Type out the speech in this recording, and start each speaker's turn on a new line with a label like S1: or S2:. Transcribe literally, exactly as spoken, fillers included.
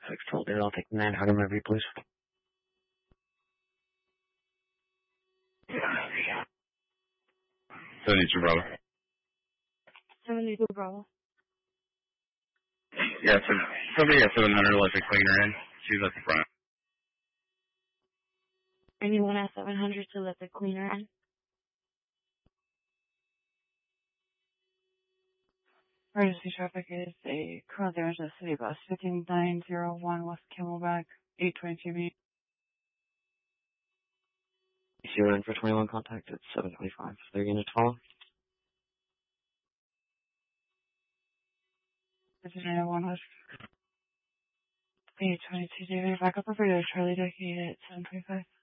S1: six twelve, I'll take nine hundred movie, please.
S2: seventy-two Bravo.
S3: seventy-two Bravo.
S2: Yeah, so somebody at seven hundred let the cleaner in. She's at the front.
S3: Anyone at seven hundred to let the cleaner in? Emergency traffic is a car damage at City Bus fifty-nine oh one West Camelback, eight twenty-two B.
S1: Zero in for twenty-one contact at seven twenty-five. Their unit follow.
S3: fifty-nine oh one West eight twenty-two D. Back up over to Charlie Ducky at seven twenty-five.